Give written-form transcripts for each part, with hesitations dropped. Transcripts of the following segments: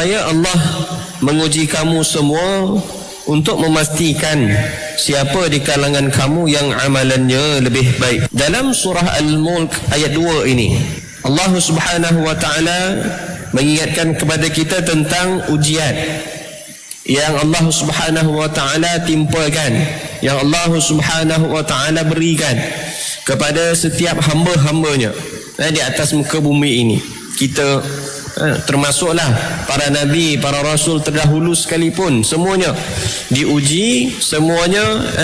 supaya Allah menguji kamu semua untuk memastikan siapa di kalangan kamu yang amalannya lebih baik. Dalam surah Al-Mulk ayat 2 ini, Allah Subhanahu wa taala mengingatkan kepada kita tentang ujian yang Allah Subhanahu wa taala timpakan, yang Allah Subhanahu wa taala berikan kepada setiap hamba-hambanya di atas muka bumi ini. Kita termasuklah para nabi, para rasul terdahulu sekalipun, semuanya diuji, semuanya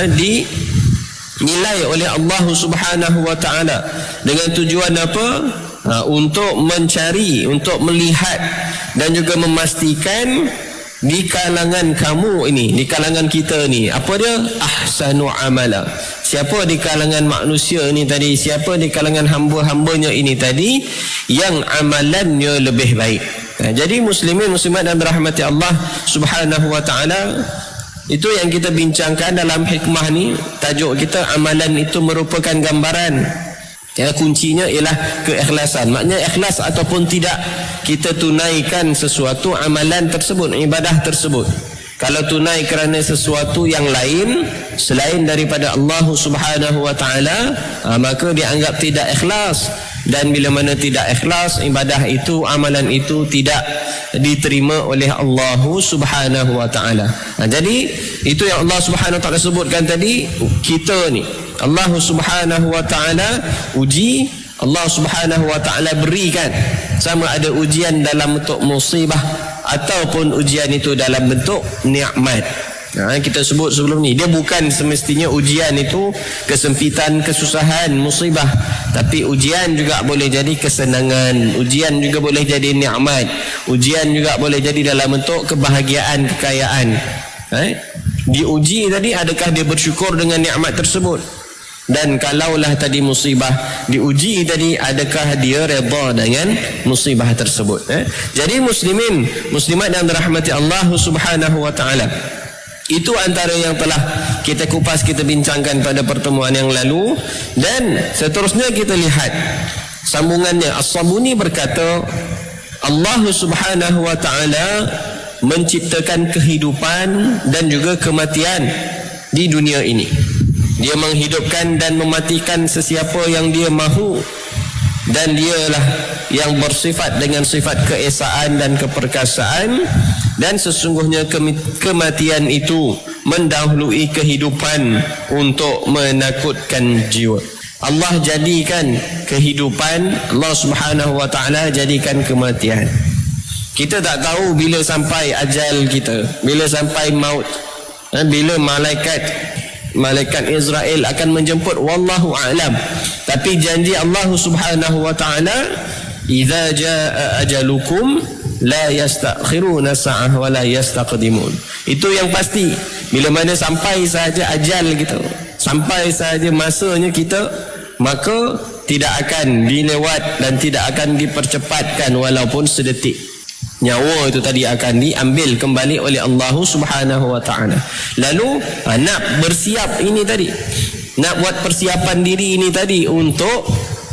dinilai oleh Allah Subhanahu wa taala dengan tujuan apa? Untuk mencari, untuk melihat dan juga memastikan di kalangan kamu ini, di kalangan kita ni, apa dia? Ahsanu amala. Siapa di kalangan manusia ini tadi, siapa di kalangan hamba-hambanya ini tadi yang amalannya lebih baik. Jadi muslimin muslimat dan rahmati Allah Subhanahu wa taala, itu yang kita bincangkan dalam hikmah ni. Tajuk kita, amalan itu merupakan gambaran. Kuncinya ialah keikhlasan. Maknanya ikhlas ataupun tidak kita tunaikan sesuatu amalan tersebut, ibadah tersebut. Kalau tunai kerana sesuatu yang lain selain daripada Allah Subhanahu wa taala, maka dianggap tidak ikhlas. Dan bila mana tidak ikhlas, ibadah itu, amalan itu tidak diterima oleh Allah Subhanahu wa taala. Jadi itu yang Allah Subhanahu wa taala sebutkan tadi. Kita ni Allah Subhanahu wa taala uji, Allah Subhanahu wa taala berikan, sama ada ujian dalam bentuk musibah ataupun ujian itu dalam bentuk nikmat. Kita sebut sebelum ni, dia bukan semestinya ujian itu kesempitan, kesusahan, musibah, tapi ujian juga boleh jadi kesenangan, ujian juga boleh jadi nikmat, ujian juga boleh jadi dalam bentuk kebahagiaan, kekayaan. Diuji tadi, adakah dia bersyukur dengan nikmat tersebut? Dan kalaulah tadi musibah, diuji tadi, adakah dia redha dengan musibah tersebut? Jadi muslimin muslimat yang dirahmati Allah Subhanahu wa taala, itu antara yang telah kita kupas, kita bincangkan pada pertemuan yang lalu. Dan seterusnya kita lihat sambungannya. As-Sabuni berkata, Allah Subhanahu wa taala menciptakan kehidupan dan juga kematian di dunia ini. Dia menghidupkan dan mematikan sesiapa yang dia mahu, dan dialah yang bersifat dengan sifat keesaan dan keperkasaan. Dan sesungguhnya kematian itu mendahului kehidupan untuk menakutkan jiwa. Allah jadikan kehidupan, Allah Subhanahu wa taala jadikan kematian. Kita tak tahu bila sampai ajal kita, bila sampai maut, bila malaikat Israel akan menjemput, wallahu a'lam. Tapi janji Allah Subhanahu wa taala, idza jaa ajalukum la yastakhiruna sa'ah wa la yastaqdimun. Itu yang pasti. Bila mana sampai saja ajal kita, sampai saja masanya kita, maka tidak akan dilewat dan tidak akan dipercepatkan walaupun sedetik. Nyawa itu tadi akan diambil kembali oleh Allah Subhanahu wa taala. Lalu nak bersiap ini tadi, nak buat persiapan diri ini tadi untuk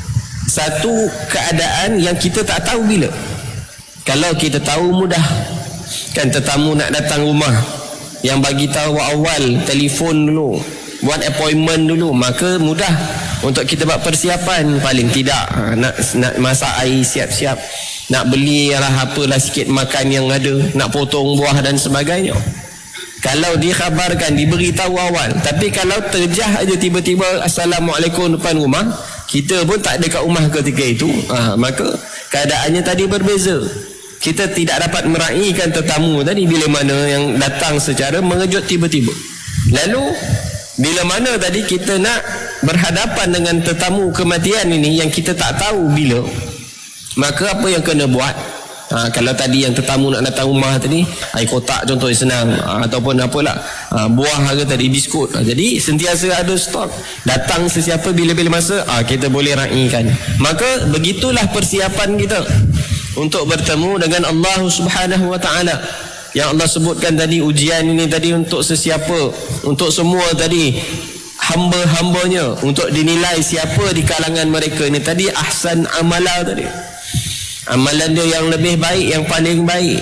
satu keadaan yang kita tak tahu bila. Kalau kita tahu mudah, kan tetamu nak datang rumah, yang bagi tahu awal, telefon dulu, buat appointment dulu, maka mudah untuk kita buat persiapan. Paling tidak nak masak air siap-siap, nak belilah apalah sikit makan yang ada, nak potong buah dan sebagainya. Kalau dikhabarkan, diberitahu awal. Tapi kalau terjah aja tiba-tiba assalamualaikum depan rumah, kita pun tak ada kat rumah ketika itu, maka keadaannya tadi berbeza. Kita tidak dapat meraihkan tetamu tadi bila mana yang datang secara mengejut tiba-tiba. Lalu bila mana tadi kita nak berhadapan dengan tetamu kematian ini yang kita tak tahu bila, maka apa yang kena buat? Kalau tadi yang tetamu nak datang rumah tadi, air kotak contohnya senang, ataupun apalah, buah ke tadi, biskut. Jadi sentiasa ada stok, datang sesiapa bila-bila masa, kita boleh raikan. Maka begitulah persiapan kita untuk bertemu dengan Allah Subhanahu wa taala. Yang Allah sebutkan tadi, ujian ini tadi untuk sesiapa, untuk semua tadi hamba-hambanya, untuk dinilai siapa di kalangan mereka ini tadi ahsan amala tadi, amalan dia yang lebih baik, yang paling baik.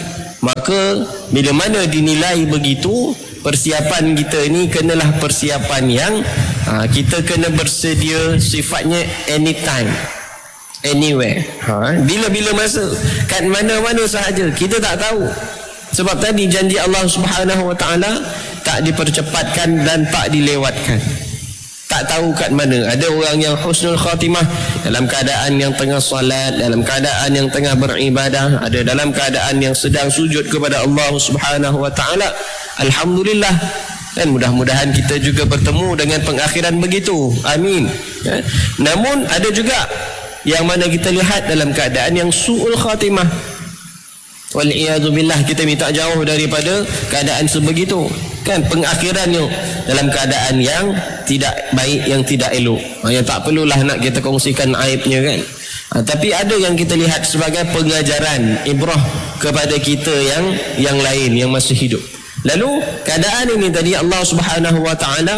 Maka bila mana dinilai begitu, persiapan kita ni kenalah persiapan yang kita kena bersedia, sifatnya anytime, anywhere, bila-bila masa, kat mana-mana sahaja, kita tak tahu. Sebab tadi janji Allah Subhanahu Wa Taala tak dipercepatkan dan tak dilewatkan. Tak tahu kat mana. Ada orang yang husnul khatimah dalam keadaan yang tengah salat, dalam keadaan yang tengah beribadah, ada dalam keadaan yang sedang sujud kepada Allah Subhanahu Wa Taala. Alhamdulillah. Dan mudah-mudahan kita juga bertemu dengan pengakhiran begitu. Amin. Namun ada juga yang mana kita lihat dalam keadaan yang su'ul khatimah. Wal'iyadzubillah, kita minta jauh daripada keadaan sebegitu. Kan pengakhirannya dalam keadaan yang tidak baik, yang tidak elok. Yang tak perlulah nak kita kongsikan aibnya kan. Tapi ada yang kita lihat sebagai pengajaran, ibrah kepada kita yang lain yang masih hidup. Lalu keadaan ini tadi Allah Subhanahu Wa Taala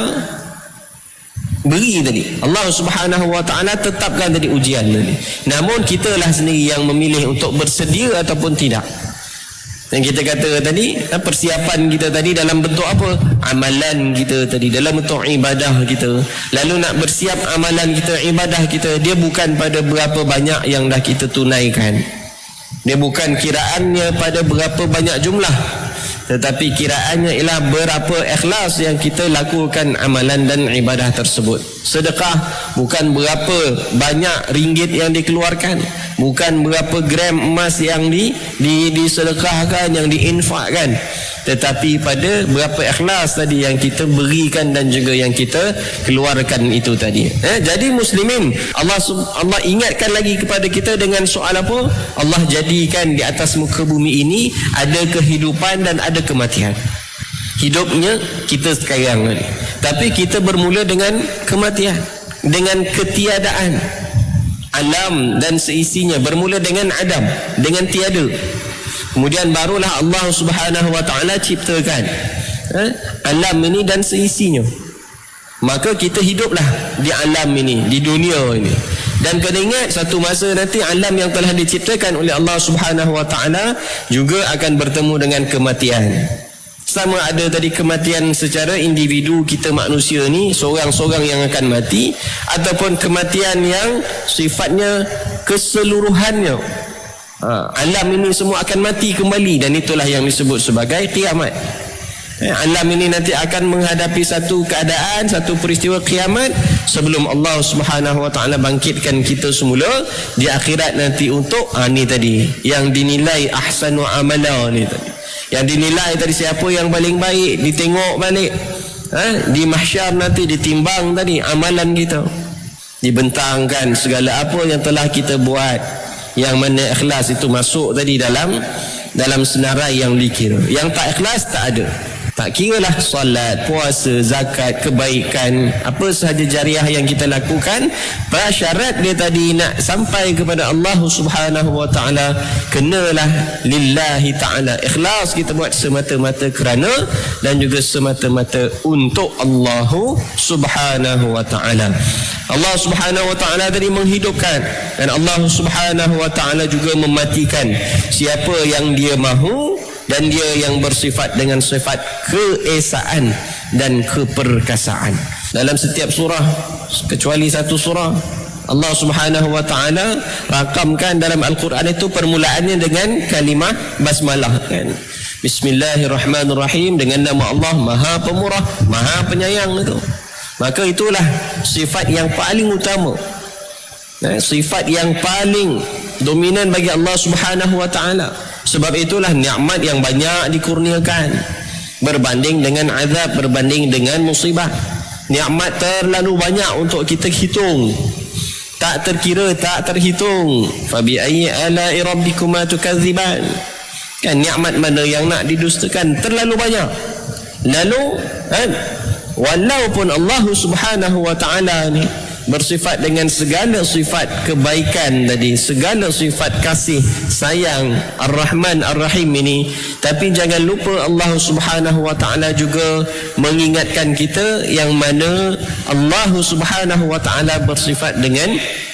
beri tadi. Allah Subhanahu Wa Taala tetapkan tadi ujian tadi. Namun kitalah sendiri yang memilih untuk bersedia ataupun tidak. Dan kita kata tadi, persiapan kita tadi dalam bentuk apa? Amalan kita tadi, dalam bentuk ibadah kita. Lalu nak bersiap amalan kita, ibadah kita, dia bukan pada berapa banyak yang dah kita tunaikan. Dia bukan kiraannya pada berapa banyak jumlah, tetapi kiraannya ialah berapa ikhlas yang kita lakukan amalan dan ibadah tersebut. Sedekah bukan berapa banyak ringgit yang dikeluarkan, bukan berapa gram emas yang disedekahkan, yang diinfakkan, tetapi pada berapa ikhlas tadi yang kita berikan dan juga yang kita keluarkan itu tadi. Jadi muslimin, Allah ingatkan lagi kepada kita dengan soal apa? Allah jadikan di atas muka bumi ini ada kehidupan dan ada kematian. Hidupnya kita sekarang ni, tapi kita bermula dengan kematian, dengan ketiadaan. Alam dan seisinya bermula dengan adam, dengan tiada. Kemudian barulah Allah Subhanahu Wa Taala ciptakan alam ini dan seisinya. Maka kita hiduplah di alam ini, di dunia ini. Dan kena ingat, satu masa nanti alam yang telah diciptakan oleh Allah Subhanahu Wa Taala juga akan bertemu dengan kematian. Sama ada tadi kematian secara individu kita manusia ni, seorang-seorang yang akan mati, ataupun kematian yang sifatnya keseluruhannya. Alam ini semua akan mati kembali, dan itulah yang disebut sebagai kiamat. Alam ini nanti akan menghadapi satu keadaan, satu peristiwa kiamat sebelum Allah Subhanahu Wa Taala bangkitkan kita semula di akhirat nanti untuk ni tadi yang dinilai ahsanu amala ni tadi. Yang dinilai tadi siapa yang paling baik, ditengok balik di mahsyar nanti, ditimbang tadi amalan kita, dibentangkan segala apa yang telah kita buat, yang mana ikhlas itu masuk tadi dalam senarai yang dikira. Yang tak ikhlas tak ada. Tak kiralah solat, puasa, zakat, kebaikan, apa sahaja jariah yang kita lakukan, prasyarat dia tadi nak sampai kepada Allah Subhanahu Wa Taala, kenalah lillahi ta'ala. Ikhlas kita buat semata-mata kerana dan juga semata-mata untuk Allah Subhanahu Wa Taala. Allah Subhanahu Wa Taala tadi menghidupkan, dan Allah Subhanahu Wa Taala juga mematikan siapa yang dia mahu, dan dia yang bersifat dengan sifat keesaan dan keperkasaan. Dalam setiap surah, kecuali satu surah, Allah Subhanahu Wa Taala rakamkan dalam Al-Quran itu permulaannya dengan kalimah basmalah kan. Bismillahirrahmanirrahim, dengan nama Allah Maha Pemurah, Maha Penyayang itu. Maka itulah sifat yang paling utama, sifat yang paling dominan bagi Allah Subhanahu Wa Taala. Sebab itulah nikmat yang banyak dikurniakan berbanding dengan azab, berbanding dengan musibah. Nikmat terlalu banyak untuk kita hitung, tak terkira, tak terhitung. Fabi ayyi ala'i rabbikuma tukadziban. Kan nikmat mana yang nak didustakan, terlalu banyak. Lalu walaupun Allah Subhanahu Wa Taala ni bersifat dengan segala sifat kebaikan tadi, segala sifat kasih sayang, Ar-Rahman Ar-Rahim ini, tapi jangan lupa Allah Subhanahu Wa Taala juga mengingatkan kita yang mana Allah Subhanahu Wa Taala bersifat dengan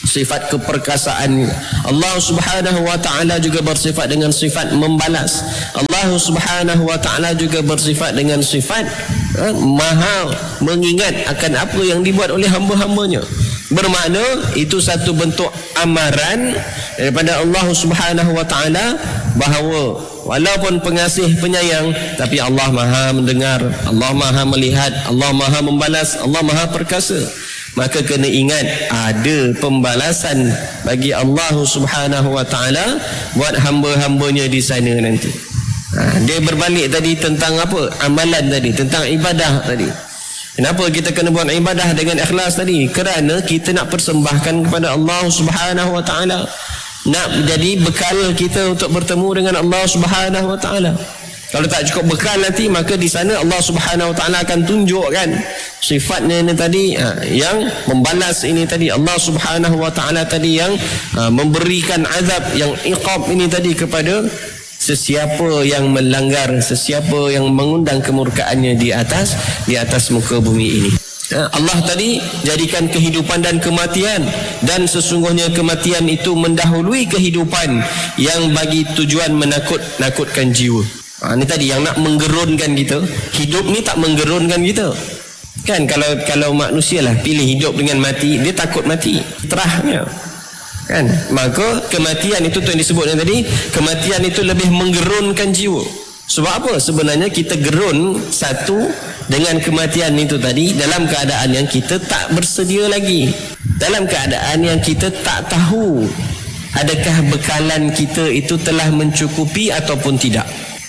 sifat keperkasaan. Allah Subhanahu wa ta'ala juga bersifat dengan sifat membalas. Allah Subhanahu wa ta'ala juga bersifat dengan sifat maha mengingat akan apa yang dibuat oleh hamba-hambanya. Bermakna itu satu bentuk amaran daripada Allah Subhanahu wa ta'ala bahawa walaupun pengasih penyayang, tapi Allah maha mendengar, Allah maha melihat, Allah maha membalas, Allah maha perkasa. Maka kena ingat ada pembalasan bagi Allah Subhanahu wa ta'ala buat hamba-hambanya di sana nanti. Dia berbalik tadi tentang apa? Amalan tadi, tentang ibadah tadi. Kenapa kita kena buat ibadah dengan ikhlas tadi? Kerana kita nak persembahkan kepada Allah Subhanahu wa ta'ala, nak jadi bekal kita untuk bertemu dengan Allah Subhanahu wa ta'ala. Kalau tak cukup bekal nanti, maka di sana Allah Subhanahu wa ta'ala akan tunjukkan sifatnya ini tadi, yang membalas ini tadi. Allah Subhanahu wa ta'ala tadi yang memberikan azab, yang iqab ini tadi kepada sesiapa yang melanggar, sesiapa yang mengundang kemurkaannya di atas muka bumi ini. Allah tadi jadikan kehidupan dan kematian, dan sesungguhnya kematian itu mendahului kehidupan yang bagi tujuan menakutkan jiwa. Ini tadi yang nak menggerunkan kita. Hidup ni tak menggerunkan kita. Kan kalau manusia lah pilih hidup dengan mati, dia takut mati. Terahnya. Kan? Maka kematian itu yang disebutkan tadi, kematian itu lebih menggerunkan jiwa. Sebab apa? Sebenarnya kita gerun satu dengan kematian itu tadi dalam keadaan yang kita tak bersedia lagi. Dalam keadaan yang kita tak tahu adakah bekalan kita itu telah mencukupi ataupun tidak.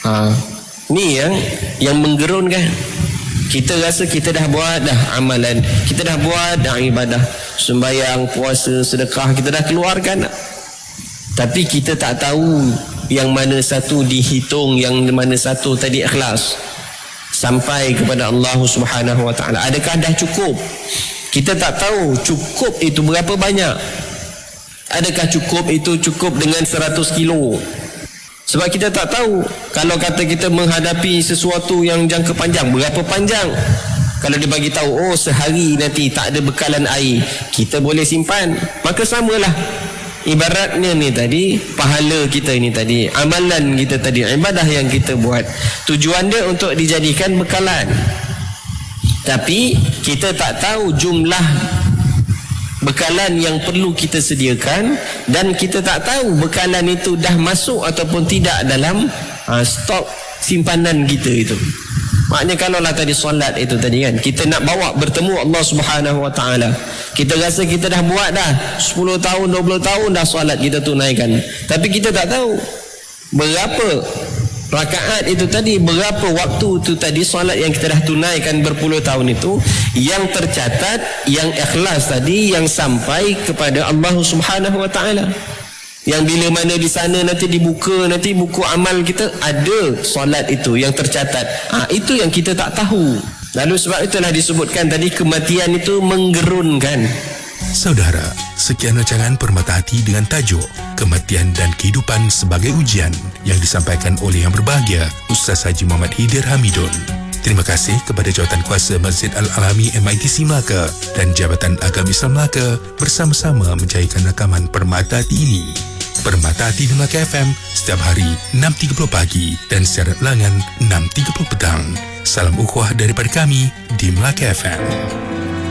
Ni yang menggerunkan. Kita rasa kita dah buat dah amalan, kita dah buat dah ibadah, sembahyang, puasa, sedekah, kita dah keluarkan. Tapi kita tak tahu yang mana satu dihitung, yang mana satu tadi ikhlas sampai kepada Allah Subhanahu wa ta'ala. Adakah dah cukup? Kita tak tahu cukup itu berapa banyak. Adakah cukup itu cukup dengan 100 kilo? Sebab kita tak tahu. Kalau kata kita menghadapi sesuatu yang jangka panjang, berapa panjang? Kalau dia bagi tahu, sehari nanti tak ada bekalan air, kita boleh simpan. Maka samalah. Ibaratnya ni tadi, pahala kita ini tadi, amalan kita tadi, ibadah yang kita buat, tujuan dia untuk dijadikan bekalan. Tapi kita tak tahu jumlah bekalan yang perlu kita sediakan, dan kita tak tahu bekalan itu dah masuk ataupun tidak dalam stok simpanan kita itu. Maknanya kalau lah tadi solat itu tadi kan, kita nak bawa bertemu Allah Subhanahu wa ta'ala, kita rasa kita dah buat dah 10 tahun 20 tahun dah solat kita tunaikan, tapi kita tak tahu berapa rakaat itu tadi, berapa waktu itu tadi solat yang kita dah tunaikan berpuluh tahun itu, yang tercatat, yang ikhlas tadi, yang sampai kepada Allah Subhanahu wa ta'ala. Yang bila mana di sana nanti dibuka, nanti buku amal kita ada solat itu yang tercatat. Itu yang kita tak tahu. Lalu sebab itulah disebutkan tadi kematian itu menggerunkan. Saudara, sekian rancangan Permata Hati dengan tajuk Kematian dan Kehidupan sebagai Ujian yang disampaikan oleh Yang Berbahagia Ustaz Haji Muhammad Hidir Hamidun. Terima kasih kepada Jawatankuasa Masjid Al-Alami MITC Melaka dan Jabatan Agama Islam Melaka bersama-sama menjayakan rakaman Permata Hati ini. Permata Hati di Melaka FM setiap hari 6.30 pagi dan siaran ulangan 6.30 petang. Salam ukhuwah daripada kami di Melaka FM.